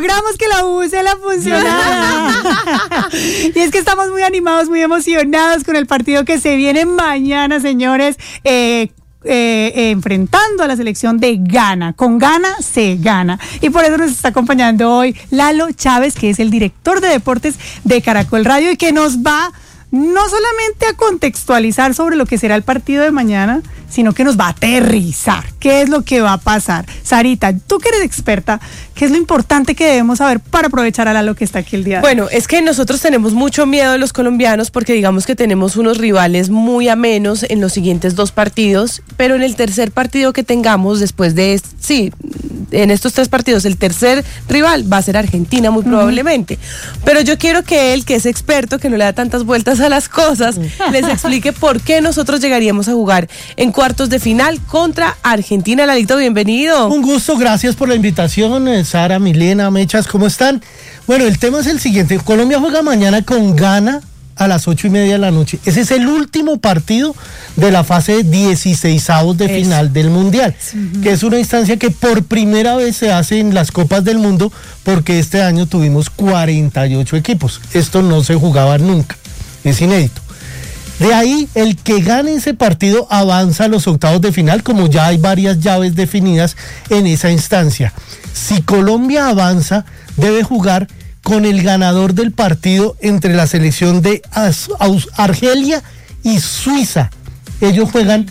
logramos que la bucela funcionara. Y es que estamos muy animados, muy emocionados con el partido que se viene mañana, señores. Enfrentando a la selección de Ghana. Con Ghana se gana. Y por eso nos está acompañando hoy Lalo Chávez, que es el director de deportes de Caracol Radio y que nos va no solamente a contextualizar sobre lo que será el partido de mañana, sino que nos va a aterrizar. ¿Qué es lo que va a pasar? Sarita, tú que eres experta, ¿qué es lo importante que debemos saber para aprovechar a Lalo que está aquí el día de hoy? Bueno, es que nosotros tenemos mucho miedo de los colombianos porque digamos que tenemos unos rivales muy amenos en los siguientes 2 partidos, pero en el tercer partido que tengamos después de, en estos 3 partidos, el tercer rival va a ser Argentina muy probablemente. Pero yo quiero que él, que es experto, que no le da tantas vueltas a las cosas, les explique por qué nosotros llegaríamos a jugar en cuartos de final contra Argentina. Lalito, bienvenido. Un gusto, gracias por la invitación, Sara, Milena, Mechas, ¿cómo están? Bueno, el tema es el siguiente, Colombia juega mañana con Ghana a las 8:30 de la noche. Ese es el último partido de la fase 16avos de final del Mundial, que es una instancia que por primera vez se hace en las Copas del Mundo, porque este año tuvimos 48 equipos. Esto no se jugaba nunca, es inédito. De ahí, el que gane ese partido avanza a los octavos de final, como ya hay varias llaves definidas en esa instancia. Si Colombia avanza, debe jugar con el ganador del partido entre la selección de Argelia y Suiza. Ellos juegan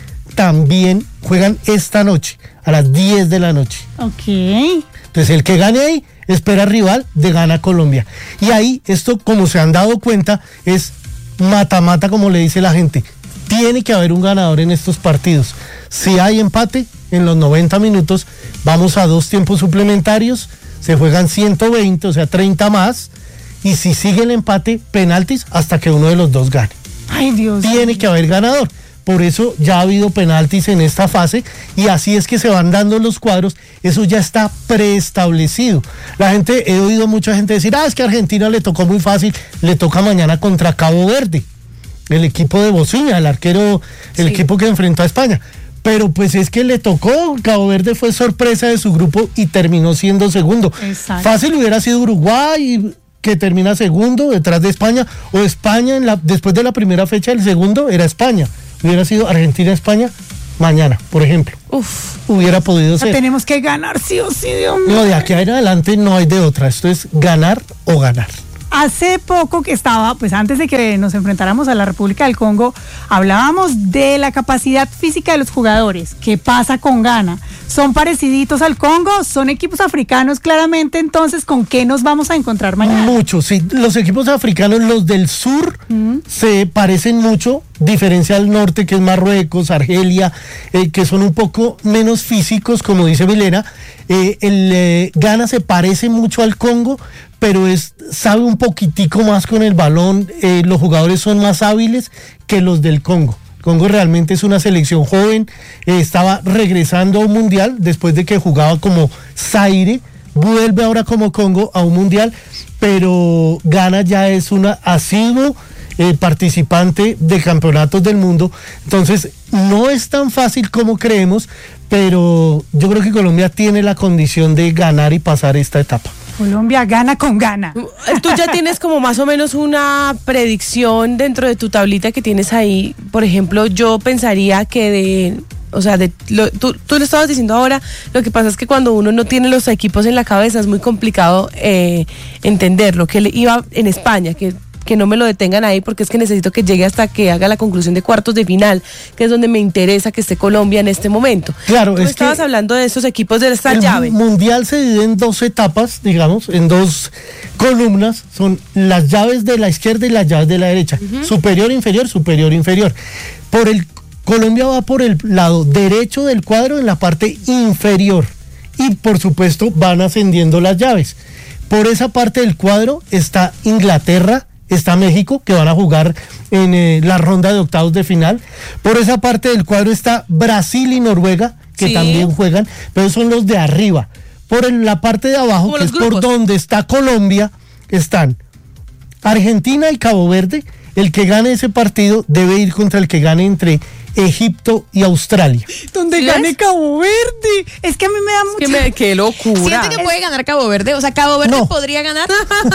esta noche, a las 10 de la noche. Ok. Entonces, el que gane ahí, espera rival de Ghana Colombia. Y ahí, esto, como se han dado cuenta, es mata-mata, como le dice la gente. Tiene que haber un ganador en estos partidos. Si hay empate, en los 90 minutos, vamos a 2 tiempos suplementarios, se juegan 120, o sea, 30 más, y si sigue el empate, penaltis hasta que uno de los dos gane. Ay, Dios. Tiene que haber ganador. Por eso ya ha habido penaltis en esta fase y así es que se van dando los cuadros. Eso ya está preestablecido. He oído mucha gente decir, es que a Argentina le tocó muy fácil, le toca mañana contra Cabo Verde, el equipo de Bociña, el arquero, el equipo que enfrentó a España. Pero pues es que le tocó, Cabo Verde fue sorpresa de su grupo y terminó siendo segundo. Exacto. Fácil hubiera sido Uruguay, que termina segundo detrás de España, o España después de la primera fecha, el segundo era España. Hubiera sido Argentina-España mañana, por ejemplo. Hubiera podido ser. Tenemos que ganar sí o sí, Dios mío. No, de aquí en adelante no hay de otra. Esto es ganar o ganar. Hace poco que estaba, pues antes de que nos enfrentáramos a la República del Congo, hablábamos de la capacidad física de los jugadores. ¿Qué pasa con Ghana? ¿Son pareciditos al Congo? ¿Son equipos africanos claramente? Entonces, ¿con qué nos vamos a encontrar mañana? Mucho, sí. Los equipos africanos, los del sur, se parecen mucho, diferencia al norte, que es Marruecos, Argelia, que son un poco menos físicos, como dice Milena. Ghana se parece mucho al Congo, pero sabe un poquitico más con el balón. Los jugadores son más hábiles que los del Congo. Congo realmente es una selección joven, estaba regresando a un mundial después de que jugaba como Zaire, vuelve ahora como Congo a un mundial, pero Ghana ya es una asiduo participante de campeonatos del mundo. Entonces no es tan fácil como creemos, pero yo creo que Colombia tiene la condición de ganar y pasar esta etapa. Colombia gana con Ghana. Tú ya tienes como más o menos una predicción dentro de tu tablita que tienes ahí. Por ejemplo, yo pensaría que tú lo estabas diciendo ahora, lo que pasa es que cuando uno no tiene los equipos en la cabeza es muy complicado entenderlo, que iba en España, que no me lo detengan ahí porque es que necesito que llegue hasta que haga la conclusión de cuartos de final, que es donde me interesa que esté Colombia en este momento. Claro, tú estabas hablando de esos equipos de esta llave. El mundial se divide en 2 etapas, digamos, en 2 columnas, son las llaves de la izquierda y las llaves de la derecha, superior, inferior, superior, inferior. Colombia va por el lado derecho del cuadro en la parte inferior y por supuesto van ascendiendo las llaves. Por esa parte del cuadro está Inglaterra, está México, que van a jugar en la ronda de octavos de final. Por esa parte del cuadro está Brasil y Noruega, que también juegan, pero son los de arriba. Por la parte de abajo, como que es grupos, por donde está Colombia, están Argentina y Cabo Verde. El que gane ese partido debe ir contra el que gane entre Egipto y Australia. Donde ¿Sí gane ves? Cabo Verde. Es que a mí me da mucha... ¡Qué locura! Siente que puede ganar Cabo Verde. O sea, Cabo Verde No. podría ganar.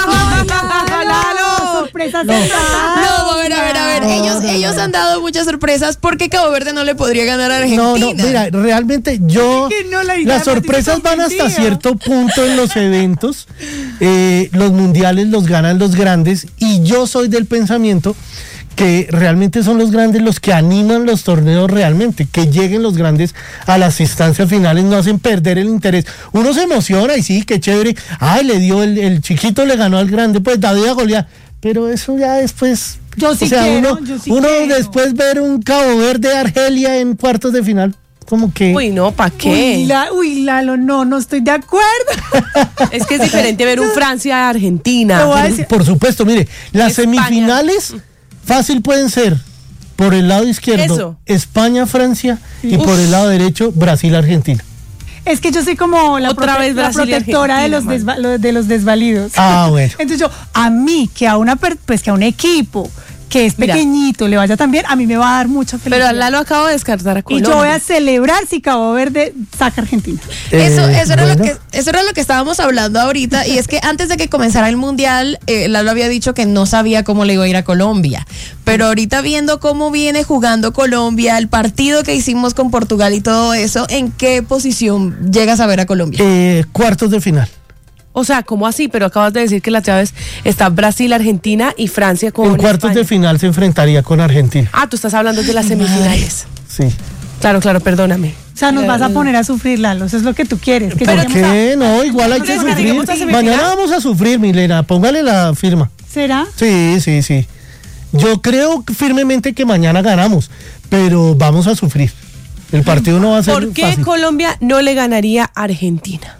¡Lalo! ¡Sorpresas! No, a ver. Ellos han dado muchas sorpresas. ¿Por qué Cabo Verde no le podría ganar a Argentina? No, mira, realmente yo... Es que no, la idea las me sorpresas dice van hasta confundida. cierto punto en los eventos. Los mundiales los ganan los grandes y yo soy del pensamiento que realmente son los grandes los que animan los torneos realmente, que lleguen los grandes a las instancias finales, no hacen perder el interés. Uno se emociona y sí, qué chévere, ay, le dio el chiquito, le ganó al grande, pues David a Goliat, pero eso ya después, Yo sí o sea, quiero, uno quiero. después ver un Cabo Verde Argelia en cuartos de final, como que... Uy, no, ¿para qué? Uy, Lalo, no estoy de acuerdo. Es que es diferente ver un Francia-Argentina. Te voy a decir- Por supuesto, mire, las España. semifinales fácil pueden ser por el lado izquierdo Eso. España-Francia y Uf. por el lado derecho Brasil-Argentina. Es que yo soy como la, Otra vez la Brasil y protectora de los, Argentina, de los desvalidos. Ah, bueno. Entonces yo, a mí, que a que a un equipo que es Mira. pequeñito le vaya tan bien, a mí me va a dar mucha Pero felicidad. Lalo acaba de descartar a Y Colombia. yo voy a celebrar si Cabo Verde saca a Argentina. Eso era Bueno. eso era lo que estábamos hablando ahorita. Y es que antes de que comenzara el mundial, Lalo había dicho que no sabía cómo le iba a ir a Colombia. Pero ahorita viendo cómo viene jugando Colombia, el partido que hicimos con Portugal y todo eso, ¿en qué posición llegas a ver a Colombia? Cuartos de final. O sea, ¿cómo así? Pero acabas de decir que las llaves está Brasil, Argentina y Francia con En cuartos España. de final se enfrentaría con Argentina. Ah, tú estás hablando de las semifinales. Sí. Claro, perdóname. O sea, nos vas a poner a sufrir, Lalo. Eso es lo que tú quieres. Que ¿Por lleguemos qué? No, igual hay que ¿Crees que sufrir. lleguemos a semifinal? Mañana vamos a sufrir, Milena. Póngale la firma. ¿Será? Sí. Yo creo firmemente que mañana ganamos, pero vamos a sufrir. El partido no va a ser ¿Por qué fácil. Colombia no le ganaría a Argentina?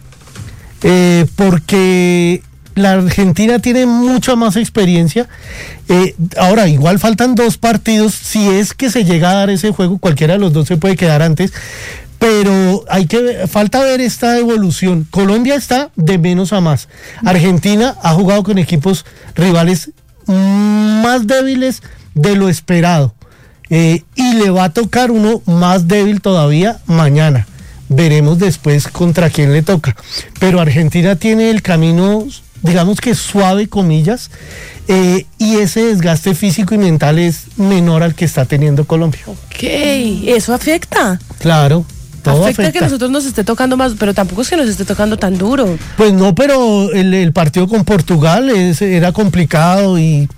Porque la Argentina tiene mucha más experiencia. Ahora, igual faltan 2 partidos. Si es que se llega a dar ese juego, cualquiera de los dos se puede quedar antes. Pero falta ver esta evolución. Colombia está de menos a más. Argentina ha jugado con equipos rivales más débiles de lo esperado. Y le va a tocar uno más débil todavía mañana. Veremos después contra quién le toca. Pero Argentina tiene el camino, digamos que suave, comillas, y ese desgaste físico y mental es menor al que está teniendo Colombia. Ok, eso afecta. Claro, todo Afecta que nosotros nos esté tocando más, pero tampoco es que nos esté tocando tan duro. Pues no, pero el partido con Portugal era complicado y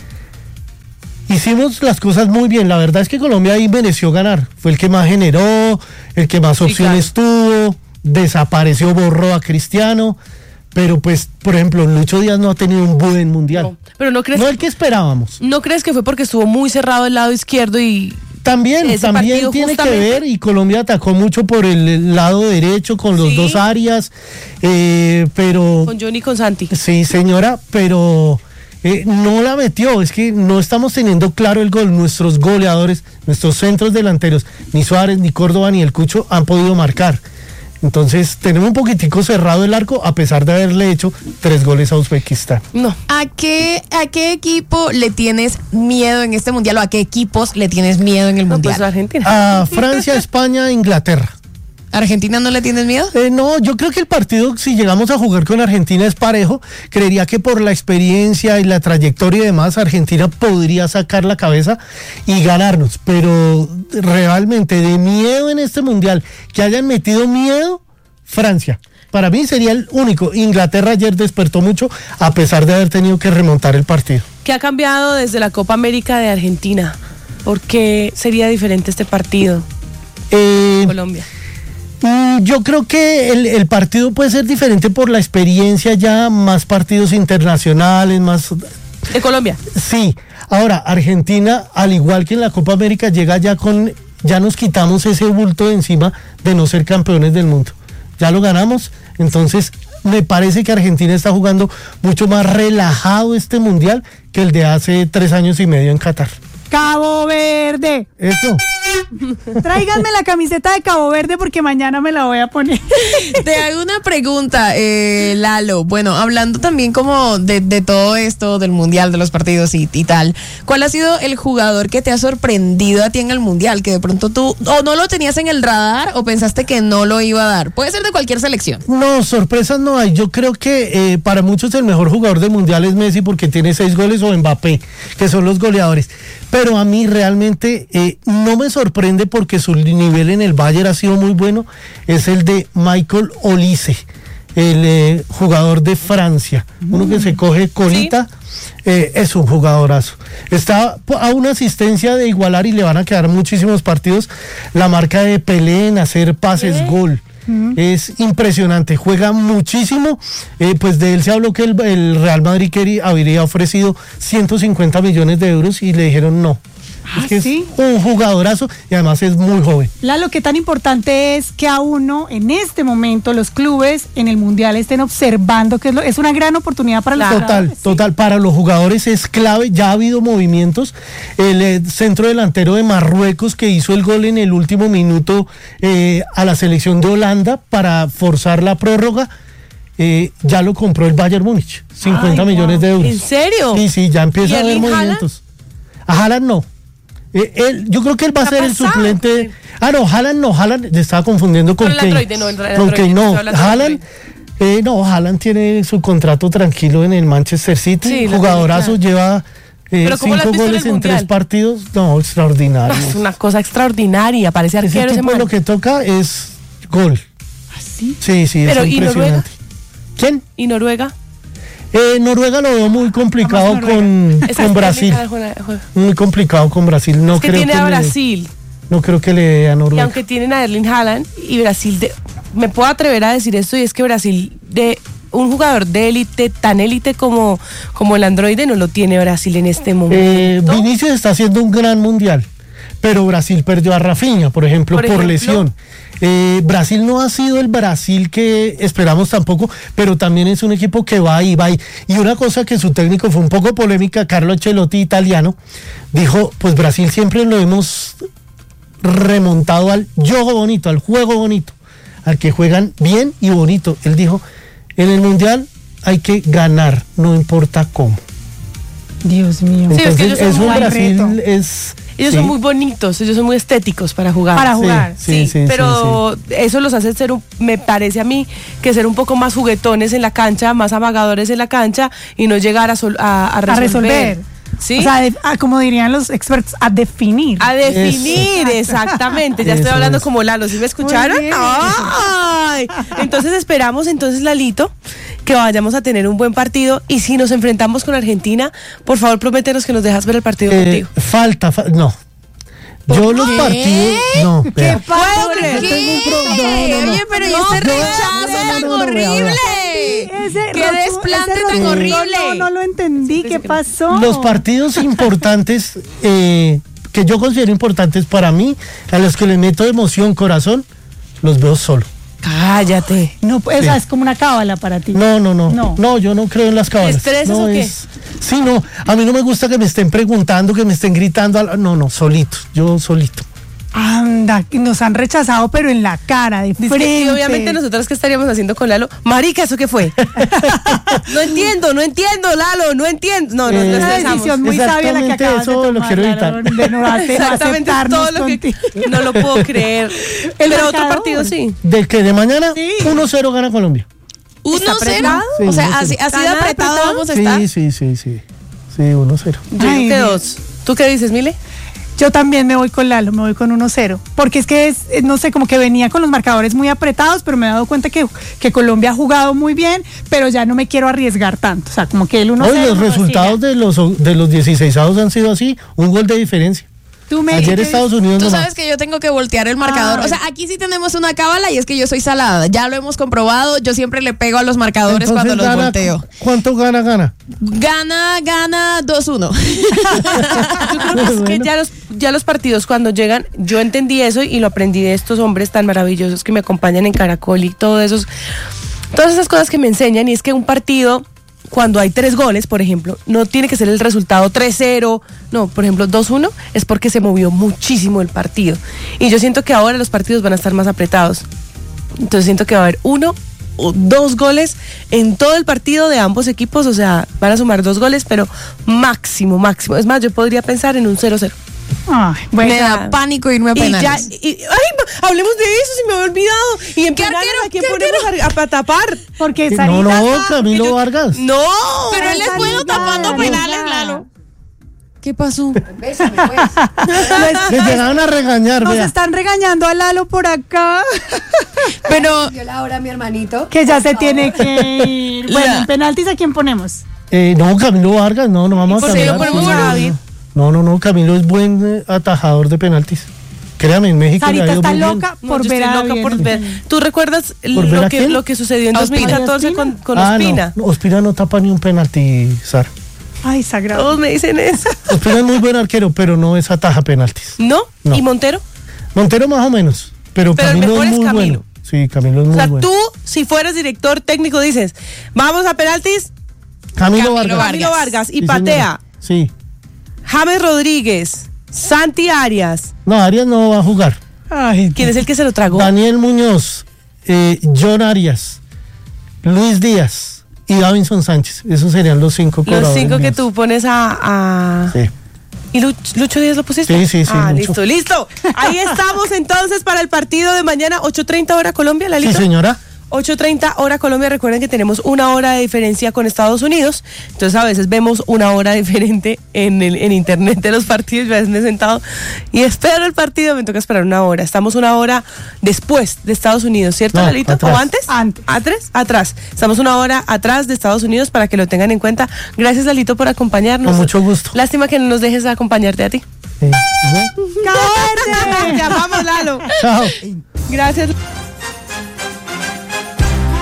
hicimos las cosas muy bien. La verdad es que Colombia ahí mereció ganar. Fue el que más generó, el que más opciones tuvo, desapareció, borró a Cristiano. Pero pues, por ejemplo, Lucho Díaz no ha tenido un buen mundial. No, pero no crees, No el que esperábamos. ¿no crees que fue porque estuvo muy cerrado el lado izquierdo y También ese partido tiene que justamente- ver, y Colombia atacó mucho por el lado derecho con los Sí. 2 áreas, pero... con Johnny y con Santi? Sí, señora, pero no la metió. Es que no estamos teniendo claro el gol. Nuestros goleadores, nuestros centros delanteros, ni Suárez, ni Córdoba, ni el Cucho han podido marcar. Entonces tenemos un poquitico cerrado el arco a pesar de haberle hecho 3 goles a Uzbekistán. No. ¿A qué equipo le tienes miedo en este mundial o a qué equipos le tienes miedo en el No, mundial? pues Argentina. A Francia, España, Inglaterra. ¿Argentina no le tienes miedo? No, yo creo que el partido, si llegamos a jugar con Argentina, es parejo. Creería que por la experiencia y la trayectoria y demás, Argentina podría sacar la cabeza y ganarnos. Pero realmente de miedo en este mundial, que hayan metido miedo, Francia. Para mí sería el único. Inglaterra ayer despertó mucho, a pesar de haber tenido que remontar el partido. ¿Qué ha cambiado desde la Copa América de Argentina? ¿Por qué sería diferente este partido Colombia? Yo creo que el partido puede ser diferente por la experiencia ya, más partidos internacionales, más... De Colombia. Sí, ahora Argentina, al igual que en la Copa América, llega ya nos quitamos ese bulto de encima de no ser campeones del mundo. Ya lo ganamos, entonces me parece que Argentina está jugando mucho más relajado este mundial que el de hace 3 años y medio en Qatar. Cabo Verde. Eso. Tráiganme la camiseta de Cabo Verde porque mañana me la voy a poner. Te hago una pregunta, Lalo. Bueno, hablando también como de todo esto, del mundial, de los partidos y tal, ¿cuál ha sido el jugador que te ha sorprendido a ti en el mundial? Que de pronto tú o no lo tenías en el radar o pensaste que no lo iba a dar. Puede ser de cualquier selección. No, sorpresas no hay. Yo creo que para muchos el mejor jugador del mundial es Messi porque tiene 6 goles, o Mbappé, que son los goleadores. Pero a mí realmente no me sorprende porque su nivel en el Bayern ha sido muy bueno. Es el de Michael Olise, el jugador de Francia. Uno que se coge colita. ¿Sí? Es un jugadorazo. Está a una asistencia de igualar y le van a quedar muchísimos partidos la marca de Pelé en hacer pases gol. Es impresionante, juega muchísimo. Pues de él se habló que el Real Madrid habría ofrecido 150 millones de euros y le dijeron no. Es que ¿sí? Es un jugadorazo y además es muy joven. Lalo, qué tan importante es que a uno en este momento los clubes en el mundial estén observando, que es una gran oportunidad para los jugadores. Total, para los jugadores es clave. Ya ha habido movimientos. El centro delantero de Marruecos que hizo el gol en el último minuto a la selección de Holanda para forzar la prórroga, ya lo compró el Bayern Múnich, 50 millones de euros. ¿En serio? Sí, ya empieza a haber movimientos. A Haaland no. Yo creo que él va a ser el suplente. Haaland no, Haaland le estaba confundiendo con Kane. Haaland tiene su contrato tranquilo en el Manchester City. Sí, jugadorazo, lleva 5 goles en 3 partidos. No, extraordinario. Es una cosa extraordinaria, parece arquero. Ese tipo lo que toca es gol. ¿Así? Sí, pero es impresionante. ¿y Noruega? ¿Quién? ¿Y Noruega? Noruega lo veo muy complicado con Brasil. Muy complicado con Brasil. No es que creo tiene a Brasil. No creo que le dé a Noruega. Y aunque tienen a Erling Haaland y Brasil, me puedo atrever a decir esto, y es que Brasil, de un jugador de élite, tan élite como el androide, no lo tiene Brasil en este momento. Vinicius está haciendo un gran mundial, pero Brasil perdió a Rafinha, por ejemplo, por lesión. Brasil no ha sido el Brasil que esperamos tampoco, pero también es un equipo que va y va. Y una cosa que su técnico fue un poco polémica, Carlo Ancelotti, italiano, dijo, pues Brasil siempre lo hemos remontado al juego bonito, al juego bonito, al que juegan bien y bonito. Él dijo, en el Mundial hay que ganar, no importa cómo. Dios mío. Entonces, sí, es que es un Brasil, ellos son muy bonitos, ellos son muy estéticos para jugar. Sí, pero eso los hace ser, me parece a mí, que ser un poco más juguetones en la cancha, más amagadores en la cancha y no llegar a resolver. ¿Sí? O sea, como dirían los expertos, a definir. A definir, exactamente. Ya estoy hablando como Lalo, ¿sí me escucharon? ¡Ay! Entonces esperamos, Lalito, que vayamos a tener un buen partido, y si nos enfrentamos con Argentina, por favor prométenos que nos dejas ver el partido contigo. No. Yo los partidos. No, ¿qué pasa? Oye, pero ¿y ese rechazo tan horrible? ¡Qué desplante tan horrible! No lo entendí. ¿Qué pasó? Los partidos importantes, que yo considero importantes para mí, a los que le meto emoción, corazón, los veo solo. Cállate. No, esa es como una cábala para ti. No, yo no creo en las cábalas. ¿Estresas o qué? Sí, no, a mí no me gusta que me estén preguntando, que me estén gritando. No, solito, yo solito. Anda, nos han rechazado, pero en la cara, de frente. Y obviamente nosotros, ¿qué estaríamos haciendo con Lalo? Marica, ¿eso qué fue? No entiendo, Lalo, no entiendo. No, es una decisión muy sabia la que acabas de tomar, lo quiero evitar. Exactamente, todo lo que no lo puedo creer. Pero otro partido sí. ¿Del que de mañana? Sí. 1-0 gana Colombia. 1-0. O sea, así de apretado vamos a estar. Sí, 1-0. Yo creo que 2. ¿Tú qué dices, Mile? Yo también me voy con Lalo, me voy con 1-0. Porque es que no sé, como que venía con los marcadores muy apretados, pero me he dado cuenta que Colombia ha jugado muy bien, pero ya no me quiero arriesgar tanto. O sea, como que el 1-0. Hoy los resultados de los 16avos han sido así, un gol de diferencia. Ayer Estados Unidos. Tú sabes que yo tengo que voltear el marcador. O sea, aquí sí tenemos una cábala y es que yo soy salada. Ya lo hemos comprobado. Yo siempre le pego a los marcadores. Entonces, cuando los volteo. ¿Cuánto gana? Gana 2-1. Yo creo que ya los partidos cuando llegan, yo entendí eso y lo aprendí de estos hombres tan maravillosos que me acompañan en Caracol y todas esas cosas que me enseñan, y es que un partido cuando hay 3 goles, por ejemplo, no tiene que ser el resultado 3-0, no, por ejemplo 2-1, es porque se movió muchísimo el partido. Y yo siento que ahora los partidos van a estar más apretados. Entonces siento que va a haber 1 o 2 goles en todo el partido de ambos equipos, o sea, van a sumar 2 goles, pero máximo. Es más, yo podría pensar en un 0-0. Ay, bueno. Me da pánico irme a penales. Hablemos de eso, se me había olvidado. Y en penales, ¿a quién ponemos a tapar? Porque No, Sarita Camilo Vargas. No. Pero él es bueno tapando penales, Lalo. ¿Qué pasó? Bésame, pues. Le llegaron a regañar, nos vea. están regañando a Lalo por acá. Pero Dio la hora a mi hermanito. Que ya Por se favor. tiene que ir. Bueno, en penaltis, ¿a quién ponemos? No, Camilo Vargas, no vamos a ¿Por qué cambiar. lo ponemos a David? No, Camilo es buen atajador de penaltis. Créame, en México le ha Sarita ido está muy bien. loca No, por yo ver estoy a loca por David. ver. ¿Tú recuerdas ¿Por ver a lo quién? que sucedió en Ospina. 2014 con Ospina? No, Ospina no tapa ni un penalti, Sar. Ay, sagrado. Todos me dicen eso. Ospina es muy buen arquero, pero no es ataja penaltis. ¿No? No. ¿Y Montero? Montero más o menos, pero Pero el Camilo mejor es es muy Camilo. bueno. Sí, Camilo es O muy sea, bueno. tú, si fueras director técnico, dices, vamos a penaltis, Camilo Vargas. Camilo Vargas, y Sí, patea. señora. Sí. James Rodríguez, Santi Arias. No, Arias no va a jugar. Ay, ¿Quién es el que se lo tragó? Daniel Muñoz, John Arias, Luis Díaz y Davinson Sánchez. Esos serían los 5 Los cobradores 5 que míos. tú pones a... Sí. ¿Y Lucho Díaz lo pusiste? Sí, Ah, Lucho. listo. Ahí estamos entonces para el partido de mañana, 8:30 hora Colombia, Sí, Lalito. señora. 8:30 hora Colombia. Recuerden que tenemos 1 hora de diferencia con Estados Unidos. Entonces a veces vemos 1 hora diferente en internet de los partidos. Yo a veces me he sentado y espero el partido, me toca esperar 1 hora. Estamos 1 hora después de Estados Unidos, ¿cierto, No, Lalito? atrás. ¿O antes? Antes. Atrás. Estamos 1 hora atrás de Estados Unidos para que lo tengan en cuenta. Gracias, Lalito, por acompañarnos. Con mucho gusto. Lástima que no nos dejes acompañarte a ti. ¿No? ¡cállate! Te amamos, Lalo. Chao. Gracias.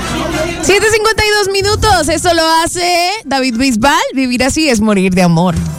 7:52 minutos. Eso lo hace David Bisbal. Vivir así es morir de amor.